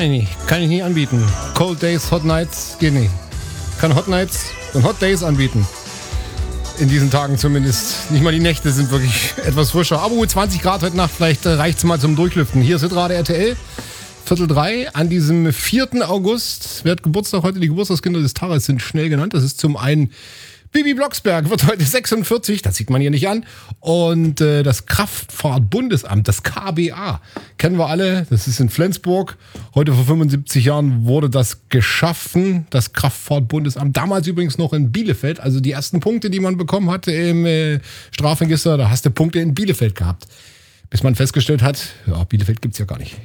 Kann ich nicht. Kann ich nie anbieten. Cold Days, Hot Nights, geht nicht. Kann Hot Nights und Hot Days anbieten. In diesen Tagen zumindest. Nicht mal die Nächte sind wirklich etwas frischer. Aber 20 Grad heute Nacht, vielleicht reicht es mal zum Durchlüften. Hier ist Hitradio RTL, 2:45 an diesem 4. August. Wer hat Geburtstag heute? Die Geburtstagskinder des Tages sind schnell genannt. Das ist zum einen Bibi Blocksberg, wird heute 46, das sieht man hier nicht an. Und das Kraftfahrtbundesamt, das KBA, kennen wir alle, das ist in Flensburg. Heute vor 75 Jahren wurde das geschaffen, das Kraftfahrtbundesamt. Damals übrigens noch in Bielefeld, also die ersten Punkte, die man bekommen hatte im Strafregister, da hast du Punkte in Bielefeld gehabt. Bis man festgestellt hat, ja, Bielefeld gibt's ja gar nicht.